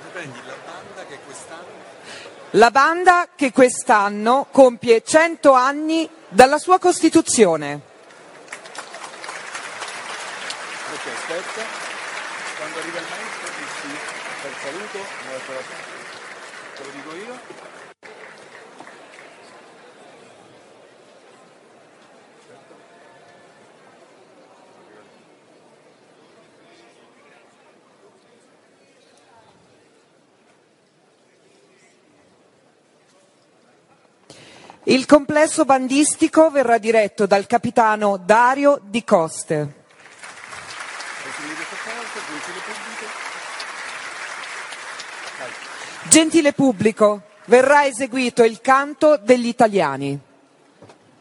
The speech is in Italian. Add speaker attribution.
Speaker 1: La banda che quest'anno compie 100 anni dalla sua costituzione.
Speaker 2: Ok, aspetta. Quando arriva il maestro, dici per saluto, te lo dico io.
Speaker 1: Il complesso bandistico verrà diretto dal capitano Dario Di Coste. Gentile pubblico, verrà eseguito il canto degli italiani.